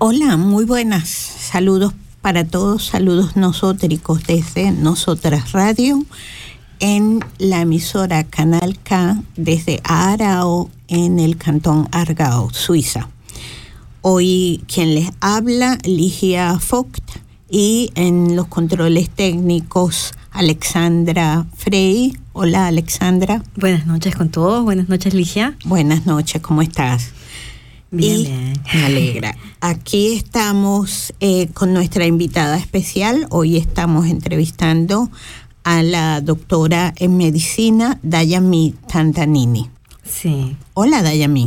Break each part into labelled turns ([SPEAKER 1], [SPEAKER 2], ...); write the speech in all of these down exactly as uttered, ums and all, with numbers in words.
[SPEAKER 1] Hola, muy buenas. Saludos para todos, saludos nosótricos desde Nosotras Radio, en la emisora Canal K desde Aarau, en el cantón Aargau, Suiza. Hoy quien les habla, Ligia Vogt, y en los controles técnicos, Alexandra Frey. Hola, Alexandra.
[SPEAKER 2] Buenas noches con todos, buenas noches, Ligia.
[SPEAKER 1] Buenas noches, ¿cómo estás?
[SPEAKER 2] Bien,
[SPEAKER 1] y
[SPEAKER 2] bien.
[SPEAKER 1] Me alegra. Aquí estamos eh, con nuestra invitada especial. Hoy estamos entrevistando a la doctora en medicina, Dayami Tantanini.
[SPEAKER 2] Sí.
[SPEAKER 1] Hola, Dayami.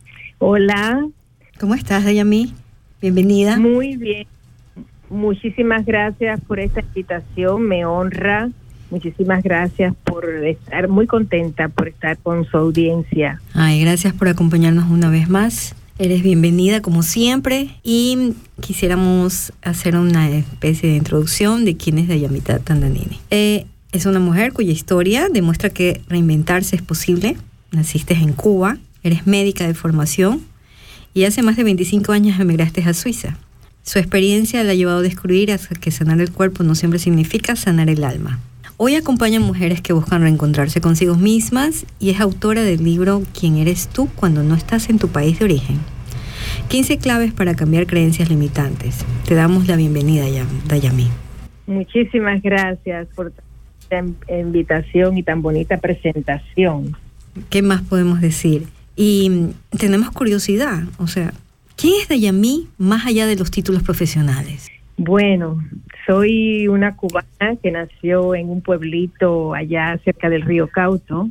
[SPEAKER 3] Hola.
[SPEAKER 2] ¿Cómo estás, Dayami? Bienvenida.
[SPEAKER 3] Muy bien. Muchísimas gracias por esta invitación, me honra. Muchísimas gracias por estar muy contenta, por estar con su audiencia.
[SPEAKER 2] Ay, gracias por acompañarnos una vez más. Eres bienvenida como siempre y quisiéramos hacer una especie de introducción de quién es Dayami Tantanini. Eh, es una mujer cuya historia demuestra que reinventarse es posible. Naciste en Cuba, eres médica de formación y hace más de veinticinco años emigraste a Suiza. Su experiencia la ha llevado a descubrir que sanar el cuerpo no siempre significa sanar el alma. Hoy acompaña a mujeres que buscan reencontrarse consigo mismas y es autora del libro ¿Quién eres tú cuando no estás en tu país de origen? quince claves para cambiar creencias limitantes. Te damos la bienvenida, Dayami.
[SPEAKER 3] Muchísimas gracias por esta invitación y tan bonita presentación.
[SPEAKER 2] ¿Qué más podemos decir? Y tenemos curiosidad, o sea, ¿quién es Dayami más allá de los títulos profesionales?
[SPEAKER 3] Bueno, soy una cubana que nació en un pueblito allá cerca del río Cauto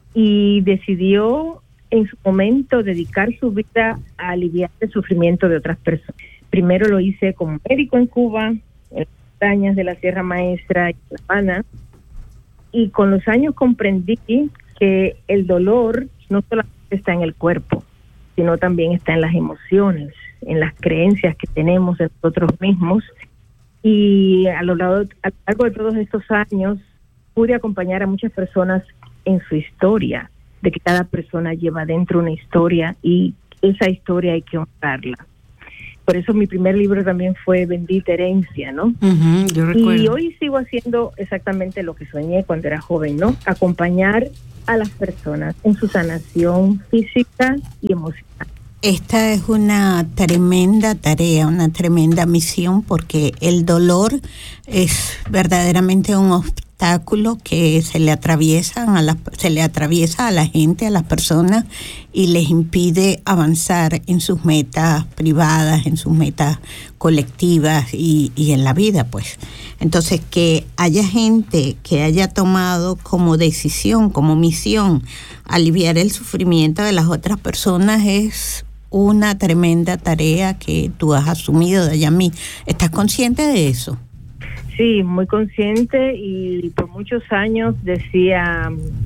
[SPEAKER 3] y decidió en su momento dedicar su vida a aliviar el sufrimiento de otras personas. Primero lo hice como médico en Cuba, en las montañas de la Sierra Maestra y La Habana, y con los años comprendí que el dolor no solamente está en el cuerpo, sino también está en las emociones, en las creencias que tenemos de nosotros mismos. Y a lo largo, a lo largo de todos estos años pude acompañar a muchas personas en su historia, de que cada persona lleva dentro una historia y esa historia hay que honrarla. Por eso mi primer libro también fue Bendita Herencia, ¿no?
[SPEAKER 2] Uh-huh, yo recuerdo.
[SPEAKER 3] Y hoy sigo haciendo exactamente lo que soñé cuando era joven, ¿no? Acompañar a las personas en su sanación física y emocional.
[SPEAKER 1] Esta es una tremenda tarea, una tremenda misión, porque el dolor es verdaderamente un obstáculo que se le atraviesan a la, se le atraviesa a la gente, a las personas, y les impide avanzar en sus metas privadas, en sus metas colectivas y, y en la vida, pues. Entonces, que haya gente que haya tomado como decisión, como misión, aliviar el sufrimiento de las otras personas es una tremenda tarea que tú has asumido, Dayami. ¿Estás consciente de eso?
[SPEAKER 3] Sí, muy consciente, y por muchos años decía,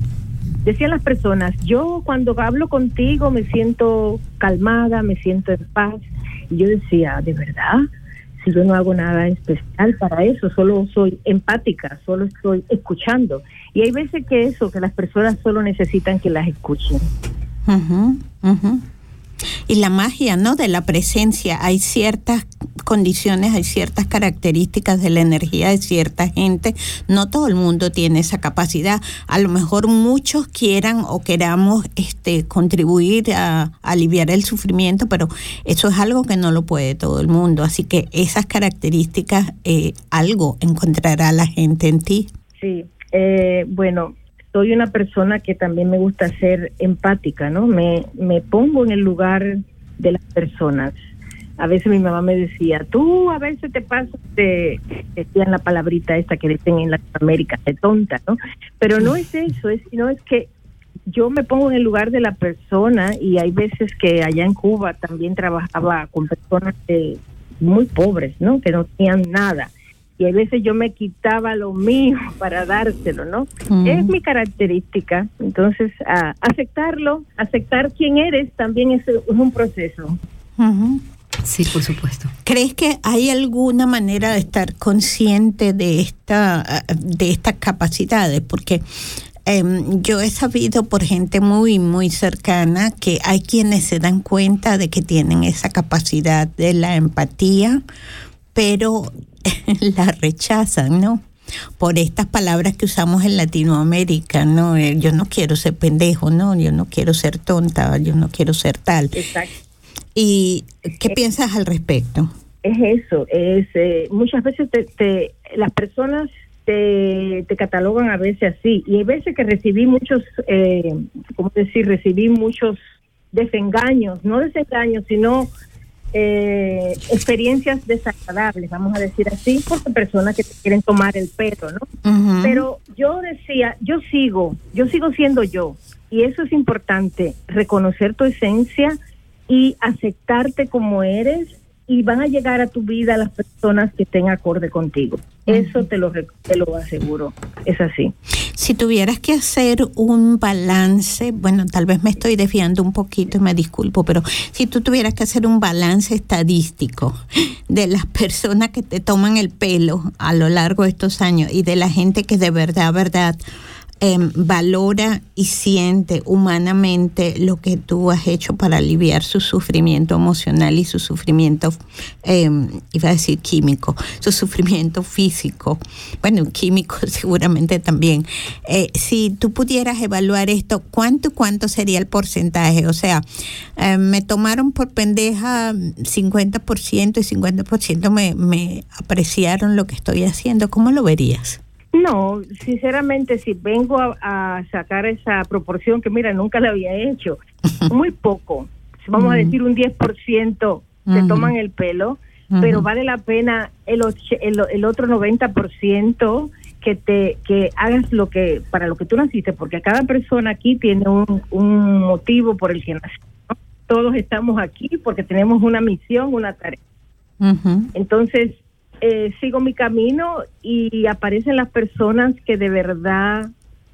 [SPEAKER 3] decían las personas, yo cuando hablo contigo me siento calmada, me siento en paz. Y yo decía, ¿de verdad? Si yo no hago nada especial para eso, solo soy empática, solo estoy escuchando. Y hay veces que eso, que las personas solo necesitan que las escuchen.
[SPEAKER 1] Uh-huh, uh-huh. Y la magia, ¿no?, de la presencia. Hay ciertas condiciones, hay ciertas características de la energía de cierta gente. No todo el mundo tiene esa capacidad. A lo mejor muchos quieran o queramos este, contribuir a, a aliviar el sufrimiento, pero eso es algo que no lo puede todo el mundo. Así que esas características, eh, algo encontrará la gente en ti.
[SPEAKER 3] Sí, eh, bueno... Soy una persona que también me gusta ser empática, ¿no? Me, me pongo en el lugar de las personas. A veces mi mamá me decía, tú a veces te pasas de, decían la palabrita esta que dicen en Latinoamérica, de tonta, ¿no? Pero no es eso, es, sino es que yo me pongo en el lugar de la persona, y hay veces que allá en Cuba también trabajaba con personas de, muy pobres, ¿no? Que no tenían nada. Y a veces yo me quitaba lo mío para dárselo, ¿no? Uh-huh. Es mi característica. Entonces, a aceptarlo, aceptar quién eres, también es, es un proceso.
[SPEAKER 1] Uh-huh.
[SPEAKER 2] Sí, por supuesto.
[SPEAKER 1] ¿Crees que hay alguna manera de estar consciente de esta, de estas capacidades? Porque Eh, yo he sabido por gente muy, muy cercana que hay quienes se dan cuenta de que tienen esa capacidad de la empatía, pero la rechazan, ¿no? Por estas palabras que usamos en Latinoamérica, ¿no? Eh, yo no quiero ser pendejo, ¿no? Yo no quiero ser tonta, yo no quiero ser tal.
[SPEAKER 3] Exacto.
[SPEAKER 1] ¿Y qué piensas al respecto?
[SPEAKER 3] Es eso, es eh, muchas veces te, te, las personas te, te catalogan a veces así, y hay veces que recibí muchos, eh, ¿cómo decir? Recibí muchos desengaños, no desengaños, sino eh, experiencias desagradables, vamos a decir así, porque personas que te quieren tomar el pelo, ¿no? Uh-huh. Pero yo decía, yo sigo, yo sigo siendo yo, y eso es importante, reconocer tu esencia y aceptarte como eres, y van a llegar a tu vida las personas que estén acorde contigo. Eso te lo, te lo aseguro, es así.
[SPEAKER 1] Si tuvieras que hacer un balance, bueno, tal vez me estoy desviando un poquito y me disculpo, pero si tú tuvieras que hacer un balance estadístico de las personas que te toman el pelo a lo largo de estos años y de la gente que de verdad, verdad, Eh, valora y siente humanamente lo que tú has hecho para aliviar su sufrimiento emocional y su sufrimiento, eh, iba a decir químico, su sufrimiento físico, bueno, químico seguramente también. Eh, si tú pudieras evaluar esto, ¿cuánto cuánto sería el porcentaje? O sea, eh, me tomaron por pendeja cincuenta por ciento y cincuenta por ciento me, me apreciaron lo que estoy haciendo. ¿Cómo lo verías?
[SPEAKER 3] No, sinceramente, si vengo a, a sacar esa proporción que, mira, nunca la había hecho, muy poco, vamos uh-huh. a decir un diez por ciento te uh-huh. toman el pelo, uh-huh. pero vale la pena el, och- el, el otro noventa por ciento que te que hagas lo que para lo que tú naciste, porque cada persona aquí tiene un, un motivo por el que nació, ¿no? Todos estamos aquí porque tenemos una misión, una tarea. Uh-huh. Entonces, Eh, sigo mi camino y aparecen las personas que de verdad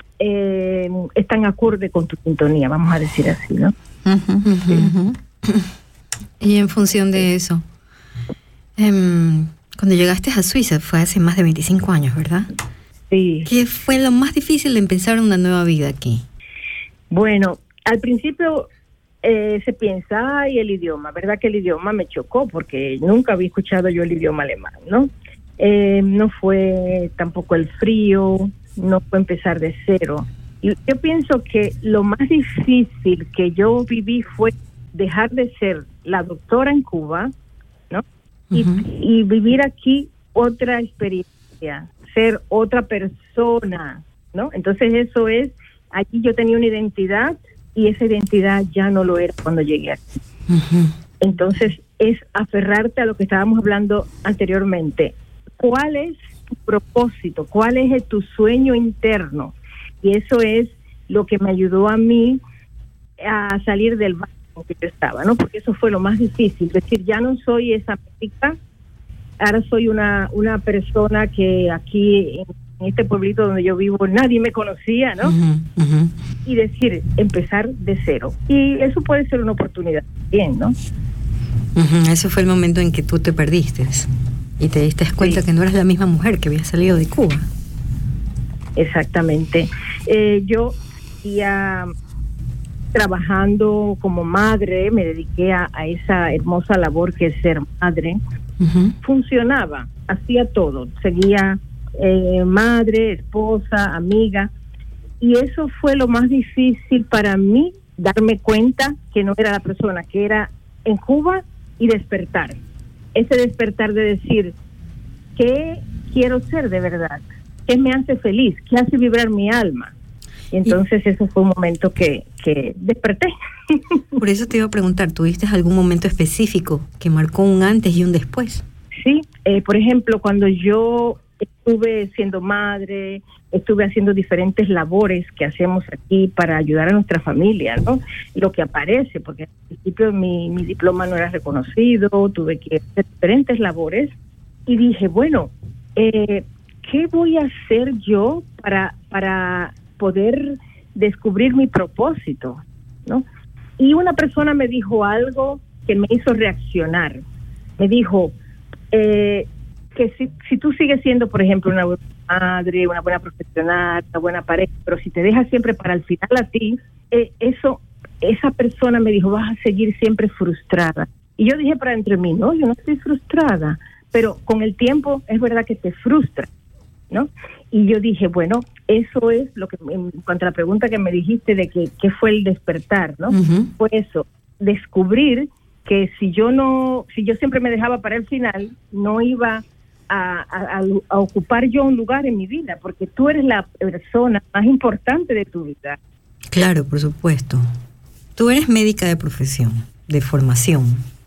[SPEAKER 3] eh, están acorde con tu sintonía, vamos a decir así, ¿no?
[SPEAKER 2] Uh-huh, uh-huh. Sí. Y en función de eso, eh, cuando llegaste a Suiza fue hace más de veinticinco años, ¿verdad?
[SPEAKER 3] Sí.
[SPEAKER 2] ¿Qué fue lo más difícil de empezar una nueva vida aquí?
[SPEAKER 3] Bueno, al principio Eh, se piensa, ay, el idioma, ¿verdad? Que el idioma me chocó porque nunca había escuchado yo el idioma alemán, ¿no? Eh, no fue tampoco el frío, no fue empezar de cero. Y yo pienso que lo más difícil que yo viví fue dejar de ser la doctora en Cuba, ¿no? Y, uh-huh. y vivir aquí otra experiencia, ser otra persona, ¿no? Entonces eso es, aquí yo tenía una identidad y esa identidad ya no lo era cuando llegué aquí. Uh-huh. Entonces es aferrarte a lo que estábamos hablando anteriormente. ¿Cuál es tu propósito? ¿Cuál es tu sueño interno? Y eso es lo que me ayudó a mí a salir del barco que yo estaba, ¿no? Porque eso fue lo más difícil. Es decir, ya no soy esa médica, ahora soy una, una persona que aquí en en este pueblito donde yo vivo nadie me conocía, ¿no? Uh-huh, uh-huh. Y decir, empezar de cero. Y eso puede ser una oportunidad bien, ¿no?
[SPEAKER 2] Uh-huh. Ese fue el momento en que tú te perdiste y te diste cuenta sí. que no eras la misma mujer que había salido de Cuba.
[SPEAKER 3] Exactamente. Eh, yo ya trabajando como madre, me dediqué a, a esa hermosa labor que es ser madre. Uh-huh. Funcionaba, hacía todo, seguía Eh, madre, esposa, amiga, y eso fue lo más difícil para mí, darme cuenta que no era la persona que era en Cuba y despertar, ese despertar de decir ¿qué quiero ser de verdad? ¿Qué me hace feliz? ¿Qué hace vibrar mi alma? Y entonces y eso fue un momento que, que desperté.
[SPEAKER 2] Por eso te iba a preguntar, ¿tuviste algún momento específico que marcó un antes y un después?
[SPEAKER 3] Sí, eh, por ejemplo, cuando yo estuve siendo madre, estuve haciendo diferentes labores que hacemos aquí para ayudar a nuestra familia, ¿no? Lo que aparece, porque al principio mi, mi diploma no era reconocido, tuve que hacer diferentes labores y dije, bueno, eh, ¿qué voy a hacer yo para, para poder descubrir mi propósito, ¿no? Y una persona me dijo algo que me hizo reaccionar. Me dijo, eh, que si, si tú sigues siendo, por ejemplo, una buena madre, una buena profesional, una buena pareja, pero si te dejas siempre para el final a ti, eh, eso, esa persona me dijo, vas a seguir siempre frustrada. Y yo dije para entre mí, no, yo no estoy frustrada, pero con el tiempo es verdad que te frustra, ¿no? Y yo dije, bueno, eso es lo que, en cuanto a la pregunta que me dijiste de que qué fue el despertar, ¿no? Uh-huh. Fue eso, descubrir que si yo no, si yo siempre me dejaba para el final, no iba a, a, a ocupar yo un lugar en mi vida, porque tú eres la persona más importante de tu vida.
[SPEAKER 2] Claro, por supuesto. Tú eres médica de profesión, de formación.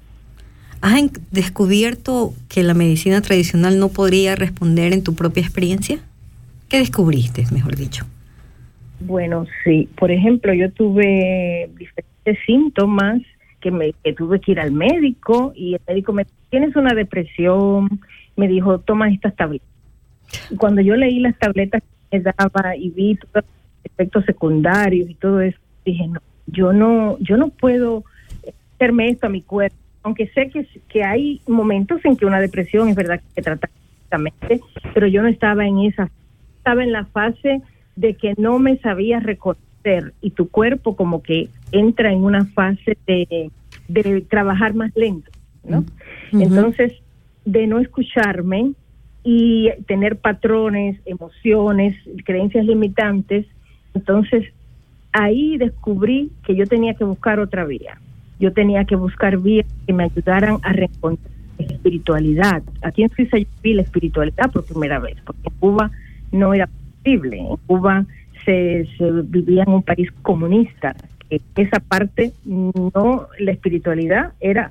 [SPEAKER 2] ¿Has descubierto que la medicina tradicional no podría responder en tu propia experiencia? ¿Qué descubriste, mejor dicho?
[SPEAKER 3] Bueno, sí. Por ejemplo, yo tuve diferentes síntomas que, me, que tuve que ir al médico y el médico me dijo, tienes una depresión, me dijo, toma estas tabletas. Y cuando yo leí las tabletas que me daba y vi todos los efectos secundarios y todo eso, dije, no, yo no, yo no puedo hacerme esto a mi cuerpo. Aunque sé que, que hay momentos en que una depresión es verdad que hay que tratar físicamente, pero yo no estaba en esa, estaba en la fase de que no me sabía reconocer y tu cuerpo como que entra en una fase de, de trabajar más lento, ¿no? Uh-huh. Entonces, de no escucharme y tener patrones, emociones, creencias limitantes, entonces ahí descubrí que yo tenía que buscar otra vía. Yo tenía que buscar vías que me ayudaran a reencontrar la espiritualidad. Aquí en Suiza yo vi la espiritualidad por primera vez, porque en Cuba no era posible. En Cuba se, se vivía en un país comunista. Que esa parte, no, la espiritualidad era,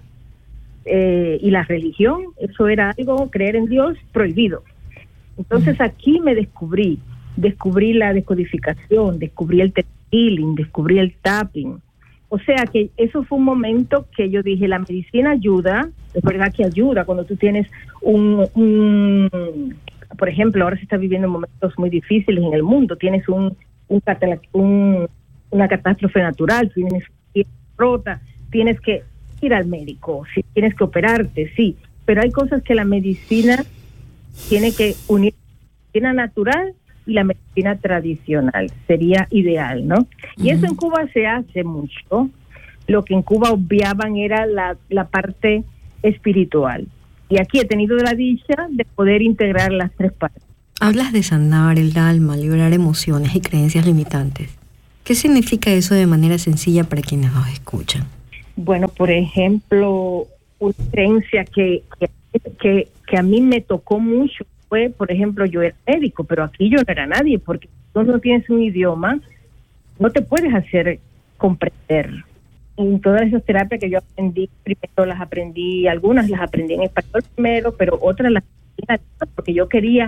[SPEAKER 3] eh, y la religión, eso era algo, creer en Dios, prohibido. Entonces aquí me descubrí, descubrí la decodificación, descubrí el healing, descubrí el tapping. O sea que eso fue un momento que yo dije, la medicina ayuda, es verdad que ayuda cuando tú tienes un, un por ejemplo, ahora se está viviendo momentos muy difíciles en el mundo, tienes un, un, un una catástrofe natural, tienes que rota, tienes que ir al médico, si tienes que operarte, sí, pero hay cosas que la medicina tiene que unir, la medicina natural y la medicina tradicional, sería ideal, ¿no? Uh-huh. Y eso en Cuba se hace mucho. Lo que en Cuba obviaban era la, la parte espiritual. Y aquí he tenido la dicha de poder integrar las tres partes.
[SPEAKER 2] Hablas de sanar el alma, liberar emociones y creencias limitantes. ¿Qué significa eso de manera sencilla para quienes nos escuchan?
[SPEAKER 3] Bueno, por ejemplo, una creencia que, que, que, que a mí me tocó mucho fue, por ejemplo, yo era médico, pero aquí yo no era nadie, porque tú no tienes un idioma, no te puedes hacer comprender. En todas esas terapias que yo aprendí, primero las aprendí, algunas las aprendí en español primero, pero otras las aprendí en alemán, porque yo quería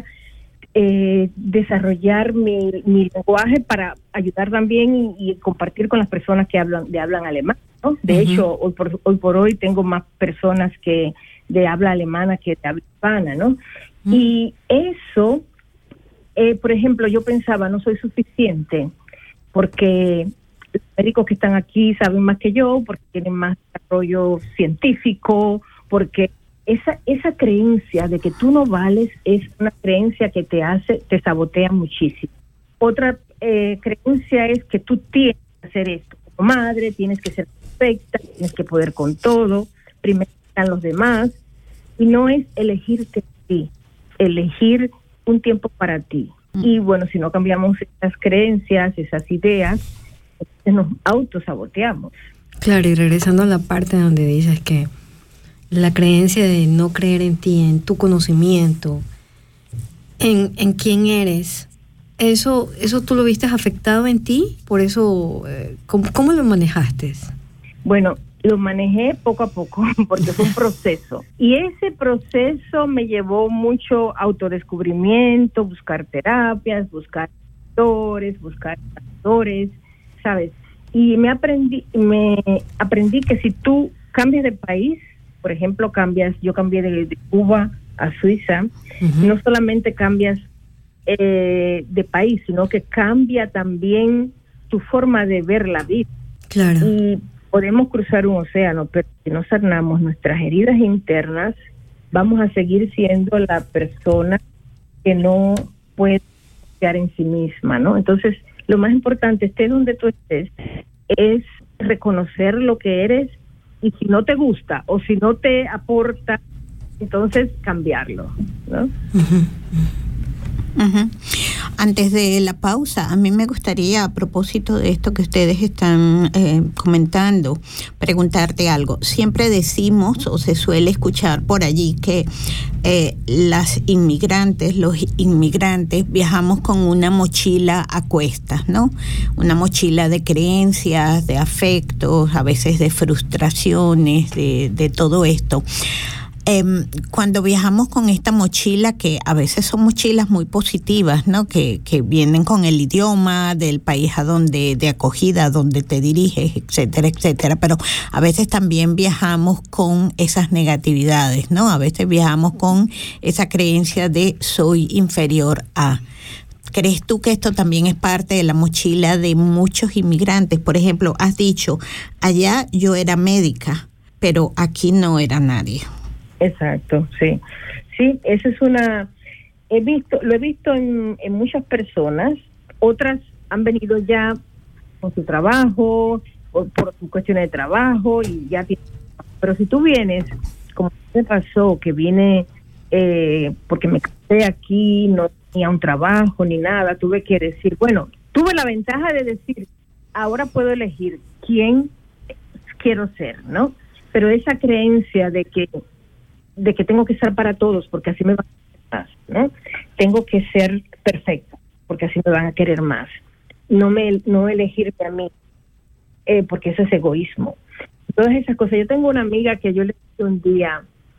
[SPEAKER 3] eh, desarrollar mi, mi lenguaje para ayudar también y, y compartir con las personas que hablan de hablan alemán, ¿no? De uh-huh. hecho, hoy por, hoy por hoy tengo más personas que de habla alemana que de habla hispana, ¿no? Uh-huh. Y eso, eh, por ejemplo, yo pensaba, no soy suficiente, porque los médicos que están aquí saben más que yo, porque tienen más desarrollo científico, porque esa esa creencia de que tú no vales es una creencia que te hace, te sabotea muchísimo. Otra eh, creencia es que tú tienes que hacer esto. Como madre, tienes que ser perfecta, tienes que poder con todo, primero están los demás, y no es elegirte a ti, elegir un tiempo para ti. Mm. Y bueno, si no cambiamos esas creencias, esas ideas, nos autosaboteamos.
[SPEAKER 2] Claro, y regresando a la parte donde dices que la creencia de no creer en ti, en tu conocimiento, en, en quién eres, eso eso tú lo viste afectado en ti, por eso, eh, ¿cómo, ¿cómo lo manejaste?
[SPEAKER 3] Bueno, lo manejé poco a poco, porque fue un proceso. Y ese proceso me llevó mucho autodescubrimiento, buscar terapias, buscar mentores, buscar actores, ¿sabes? Y me aprendí, me aprendí que si tú cambias de país, por ejemplo, cambias, yo cambié de, de Cuba a Suiza, uh-huh. no solamente cambias eh, de país, sino que cambia también tu forma de ver la vida.
[SPEAKER 2] Claro.
[SPEAKER 3] Y podemos cruzar un océano, pero si no sanamos nuestras heridas internas, vamos a seguir siendo la persona que no puede confiar en sí misma, ¿no? Entonces, lo más importante, esté donde tú estés, es reconocer lo que eres, y si no te gusta o si no te aporta, entonces cambiarlo, ¿no?
[SPEAKER 1] Uh-huh. Uh-huh. Antes de la pausa, a mí me gustaría, a propósito de esto que ustedes están eh, comentando, preguntarte algo. Siempre decimos, o se suele escuchar por allí, que eh, las inmigrantes, los inmigrantes, viajamos con una mochila a cuestas, ¿no? Una mochila de creencias, de afectos, a veces de frustraciones, de, de todo esto. Eh, cuando viajamos con esta mochila, que a veces son mochilas muy positivas, ¿no? Que, que vienen con el idioma del país a donde, de acogida, a donde te diriges, etcétera, etcétera. Pero a veces también viajamos con esas negatividades, ¿no? A veces viajamos con esa creencia de soy inferior a. ¿Crees tú que esto también es parte de la mochila de muchos inmigrantes? Por ejemplo, has dicho, allá yo era médica, pero aquí no era nadie.
[SPEAKER 3] Exacto, sí. Sí, eso es una... He visto, lo he visto en, en muchas personas, otras han venido ya con su trabajo, o por cuestiones de trabajo, y ya tienen... Pero si tú vienes, como me pasó, que vine eh, porque me casé aquí, no tenía un trabajo ni nada, tuve que decir, bueno, tuve la ventaja de decir, ahora puedo elegir quién quiero ser, ¿no? Pero esa creencia de que de que tengo que ser para todos porque así me van a querer más, ¿no? Tengo que ser perfecta porque así me van a querer más. No me no elegirme a mí, eh, porque eso es egoísmo. Todas esas cosas. Yo tengo una amiga que yo le dije un día,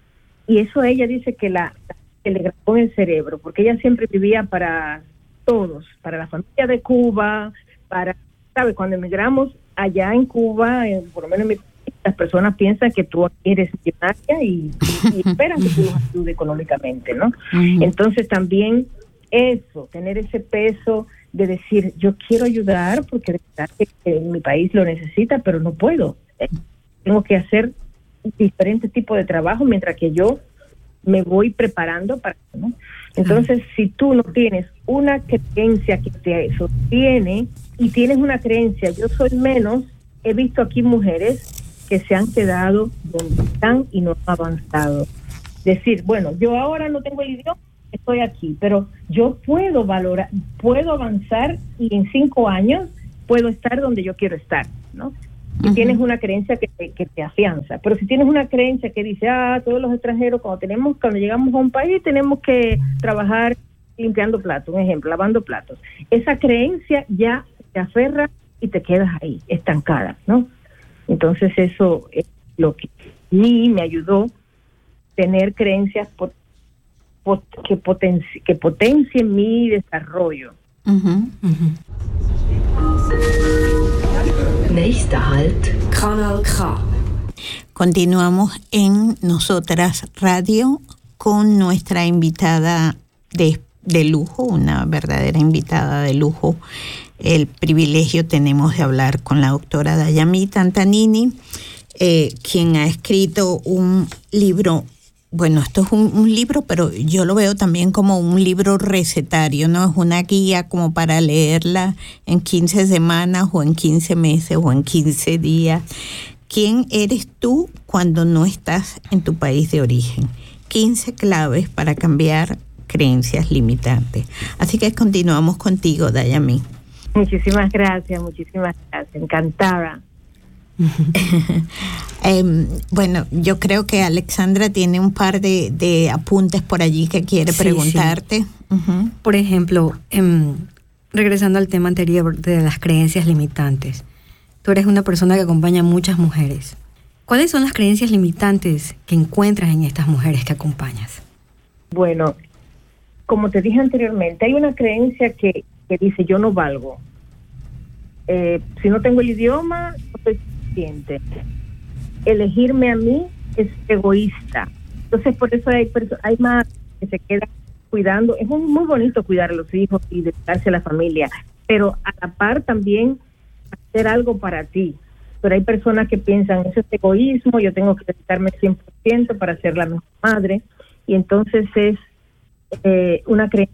[SPEAKER 3] y eso ella dice que la que le grabó en el cerebro, porque ella siempre vivía para todos, para la familia de Cuba, para, ¿sabes? Cuando emigramos allá en Cuba, eh, por lo menos en mi las personas piensan que tú eres millonaria y, y, y esperan que tú los ayudes económicamente, ¿no? Uh-huh. Entonces también eso, tener ese peso de decir, yo quiero ayudar porque de verdad que, que mi país lo necesita, pero no puedo. Eh, tengo que hacer diferentes tipos de trabajo mientras que yo me voy preparando para, ¿no? Entonces, uh-huh. si tú no tienes una creencia que te sostiene y tienes una creencia, yo soy menos, he visto aquí mujeres que se han quedado donde están y no han avanzado. Decir, bueno, yo ahora no tengo el idioma, estoy aquí, pero yo puedo valorar, puedo avanzar y en cinco años puedo estar donde yo quiero estar, ¿no? Si uh-huh. tienes una creencia que te, que te afianza, pero si tienes una creencia que dice, ah, todos los extranjeros cuando tenemos, cuando llegamos a un país tenemos que trabajar limpiando platos, un ejemplo, lavando platos. Esa creencia ya te aferra y te quedas ahí, estancada, ¿no? Entonces eso es lo que a mí me ayudó a tener creencias pot, pot, que, potenci, que potencien mi desarrollo.
[SPEAKER 1] Uh-huh, uh-huh.
[SPEAKER 4] Nächster Halt, Kanal K.
[SPEAKER 1] Continuamos en Nosotras Radio con nuestra invitada de, de lujo, una verdadera invitada de lujo. El privilegio tenemos de hablar con la doctora Dayami Tantanini, eh, quien ha escrito un libro, bueno, esto es un, un libro, pero yo lo veo también como un libro recetario, ¿no? Es una guía como para leerla en quince semanas o en quince meses o en quince días. ¿Quién eres tú cuando no estás en tu país de origen? quince claves para cambiar creencias limitantes. Así que continuamos contigo, Dayami.
[SPEAKER 3] Muchísimas gracias, muchísimas gracias, encantada.
[SPEAKER 1] eh, bueno, yo creo que Alexandra tiene un par de, de apuntes por allí que quiere sí, preguntarte.
[SPEAKER 2] Sí. Uh-huh. Por ejemplo, eh, regresando al tema anterior de las creencias limitantes, tú eres una persona que acompaña a muchas mujeres. ¿Cuáles son las creencias limitantes que encuentras en estas mujeres que acompañas?
[SPEAKER 3] Bueno, como te dije anteriormente, hay una creencia que que dice yo no valgo, eh, si no tengo el idioma no soy suficiente, elegirme a mí es egoísta. Entonces por eso hay perso- hay más que se quedan cuidando. Es muy, muy bonito cuidar a los hijos y dedicarse a la familia, pero a la par también hacer algo para ti. Pero hay personas que piensan eso es egoísmo, yo tengo que dedicarme cien por ciento para ser la mejor madre. Y entonces es eh, una creencia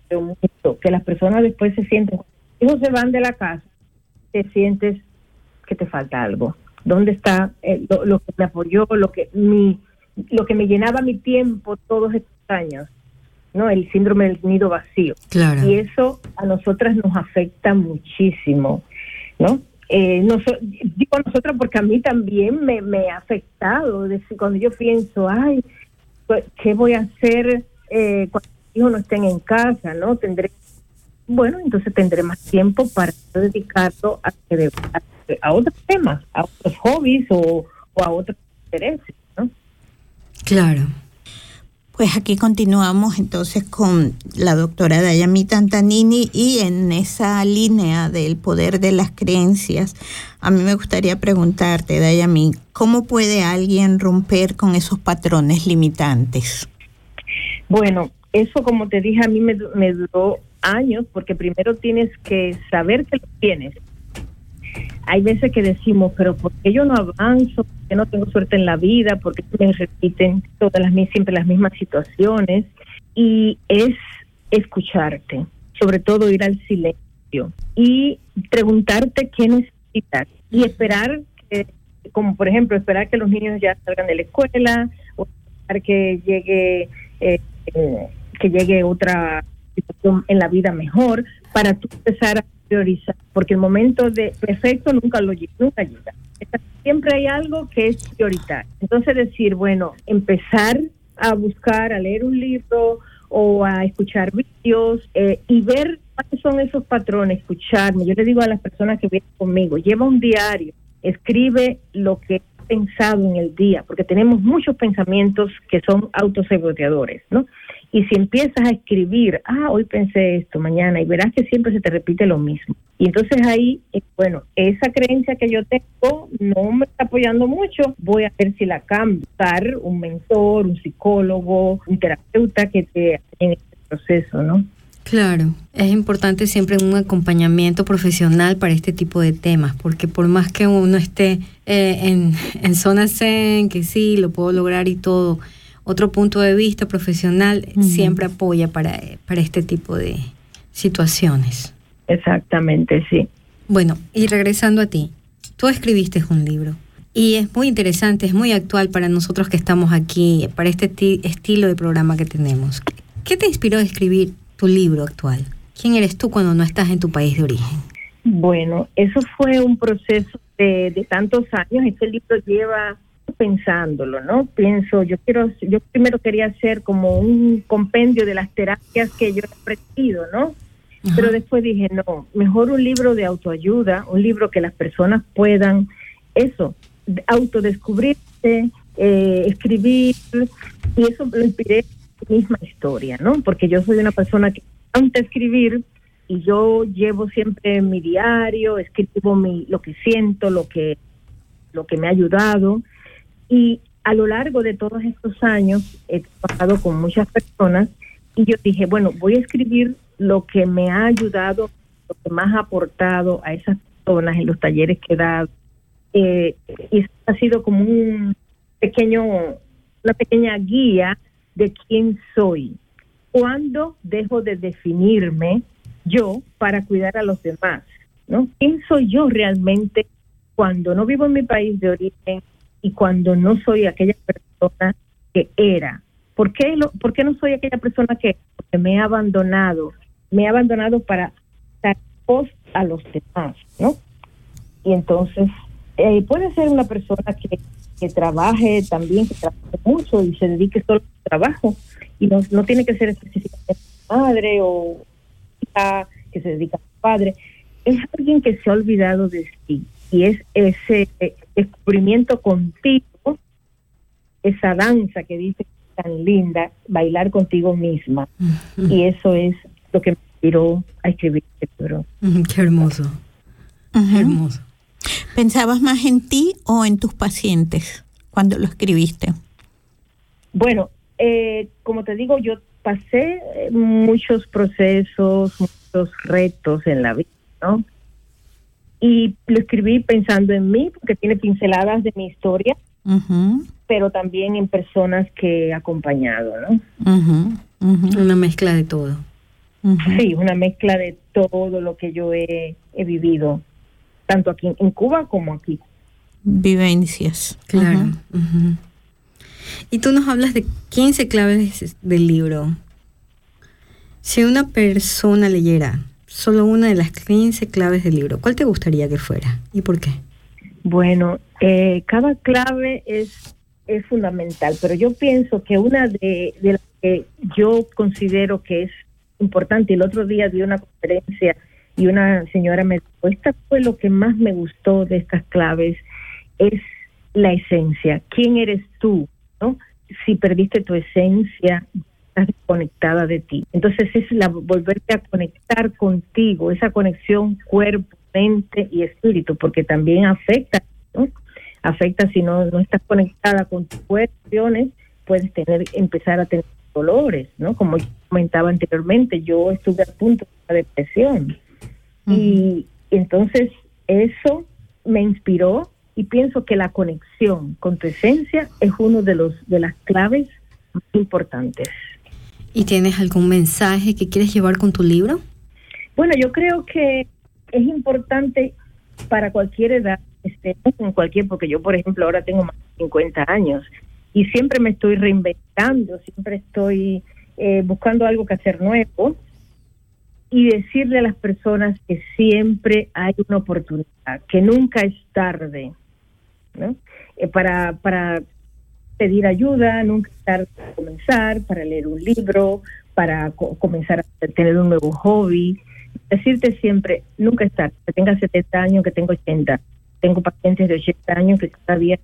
[SPEAKER 3] que las personas después se sienten, cuando los hijos se van de la casa, te sientes que te falta algo. ¿Dónde está eh, lo, lo que me apoyó, lo que mi, lo que me llenaba mi tiempo todos estos años? ¿No? El síndrome del nido vacío.
[SPEAKER 2] Claro.
[SPEAKER 3] Y eso a nosotras nos afecta muchísimo, ¿no? Eh, no so, digo a nosotras porque a mí también me, me ha afectado. Decir, cuando yo pienso, ay, ¿qué voy a hacer eh, cuando mis hijos no estén en casa? ¿No? Tendré, bueno, entonces tendré más tiempo para dedicarlo a, a, a otros temas, a otros hobbies o, o a otros intereses, ¿no?
[SPEAKER 2] Claro.
[SPEAKER 1] Pues aquí continuamos entonces con la doctora Dayami Tantanini, y en esa línea del poder de las creencias, a mí me gustaría preguntarte, Dayami, ¿cómo puede alguien romper con esos patrones limitantes?
[SPEAKER 3] Bueno, eso, como te dije, a mí me, me duró años, porque primero tienes que saber que lo tienes. Hay veces que decimos, pero ¿por qué yo no avanzo? ¿Por qué no tengo suerte en la vida? ¿Por qué me repiten todas las siempre las mismas situaciones? Y es escucharte, sobre todo ir al silencio y preguntarte qué necesitas y esperar, que, como por ejemplo, esperar que los niños ya salgan de la escuela o esperar que llegue eh, eh, que llegue otra situación en la vida mejor para tú empezar a priorizar, porque el momento de perfecto nunca lo nunca llega. Siempre hay algo que es prioritario. Entonces decir, bueno, empezar a buscar, a leer un libro o a escuchar vídeos eh, y ver cuáles son esos patrones, escucharme. Yo le digo a las personas que vienen conmigo, lleva un diario, escribe lo que has pensado en el día, porque tenemos muchos pensamientos que son autosaboteadores, ¿no? Y si empiezas a escribir, ah, hoy pensé esto, mañana, y verás que siempre se te repite lo mismo. Y entonces ahí, eh, bueno, esa creencia que yo tengo no me está apoyando mucho, voy a ver si la cambio. Buscar un mentor, un psicólogo, un terapeuta que te ayude en este proceso, ¿no?
[SPEAKER 2] Claro, es importante siempre un acompañamiento profesional para este tipo de temas, porque por más que uno esté eh, en, en zona zen, que sí, lo puedo lograr y todo, otro punto de vista profesional uh-huh. siempre apoya para, para este tipo de situaciones.
[SPEAKER 3] Exactamente, sí.
[SPEAKER 2] Bueno, y regresando a ti, tú escribiste un libro y es muy interesante, es muy actual para nosotros que estamos aquí, para este t- estilo de programa que tenemos. ¿Qué te inspiró a escribir tu libro actual? ¿Quién eres tú cuando no estás en tu país de origen?
[SPEAKER 3] Bueno, eso fue un proceso de, de tantos años. Este libro lleva pensándolo, ¿no? Pienso, yo quiero, yo primero quería hacer como un compendio de las terapias que yo he aprendido, ¿no? Ajá. Pero después dije, no, mejor un libro de autoayuda, un libro que las personas puedan, eso, autodescubrirse, eh, escribir, y eso lo inspiré en mi misma historia, ¿no? Porque yo soy una persona que antes de escribir, y yo llevo siempre mi diario, escribo mi, lo que siento, lo que, lo que me ha ayudado. Y a lo largo de todos estos años he trabajado con muchas personas y yo dije, bueno, voy a escribir lo que me ha ayudado, lo que más ha aportado a esas personas en los talleres que he dado. Eh, y ha sido como un pequeño, una pequeña guía de quién soy. ¿Cuándo dejo de definirme yo para cuidar a los demás? ¿No? ¿Quién soy yo realmente cuando no vivo en mi país de origen? Y cuando no soy aquella persona que era. ¿Por qué, lo, ¿Por qué no soy aquella persona que, que me ha abandonado? Me ha abandonado para dar voz a los demás, ¿no? Y entonces, eh, puede ser una persona que, que trabaje también, que trabaje mucho y se dedique solo a su trabajo. Y no, no tiene que ser específicamente madre o hija que se dedica a su padre. Es alguien que se ha olvidado de sí. Y es ese descubrimiento contigo, esa danza que dice tan linda, bailar contigo misma. Uh-huh. Y eso es lo que me inspiró a escribir este libro.
[SPEAKER 2] Uh-huh. Qué hermoso. Uh-huh. Qué hermoso.
[SPEAKER 1] ¿Pensabas más en ti o en tus pacientes cuando lo escribiste?
[SPEAKER 3] Bueno, eh, como te digo, yo pasé muchos procesos, muchos retos en la vida, ¿no? Y lo escribí pensando en mí, porque tiene pinceladas de mi historia.
[SPEAKER 1] Uh-huh.
[SPEAKER 3] pero también en personas que he acompañado, ¿no?
[SPEAKER 2] Uh-huh, uh-huh. Una mezcla de todo.
[SPEAKER 3] Uh-huh. Sí, una mezcla de todo lo que yo he, he vivido, tanto aquí en Cuba como aquí.
[SPEAKER 1] Vivencias.
[SPEAKER 2] Claro. Uh-huh. Uh-huh. Y tú nos hablas de quince claves del libro. Si una persona leyera solo una de las quince claves del libro, ¿cuál te gustaría que fuera y por qué?
[SPEAKER 3] Bueno, eh, cada clave es, es fundamental, pero yo pienso que una de, de las que yo considero que es importante, el otro día di una conferencia y una señora me dijo, esta fue lo que más me gustó de estas claves, es la esencia. ¿Quién eres tú? ¿No? Si perdiste tu esencia, estás desconectada de ti. Entonces es la volverte a conectar contigo, esa conexión cuerpo, mente y espíritu, porque también afecta, ¿no? Afecta si no, no estás conectada con tus cuestiones, puedes tener, empezar a tener dolores, ¿no? Como yo comentaba anteriormente, yo estuve a punto de la depresión. Uh-huh. Y entonces eso me inspiró y pienso que la conexión con tu esencia es uno de los de las claves más importantes.
[SPEAKER 2] ¿Y tienes algún mensaje que quieres llevar con tu libro?
[SPEAKER 3] Bueno, yo creo que es importante para cualquier edad, este, en cualquier, porque yo, por ejemplo, ahora tengo más de cincuenta años y siempre me estoy reinventando, siempre estoy eh, buscando algo que hacer nuevo y decirle a las personas que siempre hay una oportunidad, que nunca es tarde, ¿no? Eh, para, para pedir ayuda, nunca es tarde para comenzar, para leer un libro, para co- comenzar a tener un nuevo hobby. Decirte siempre, nunca es tarde, que tenga setenta años, que tengo ochenta. Tengo pacientes de ochenta años que todavía